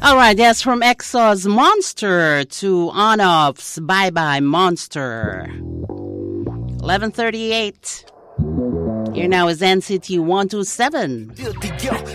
All right, that's from Exo's Monster to On-Off's Bye Bye Monster. 11:38. Here now is NCT 127. 뛰어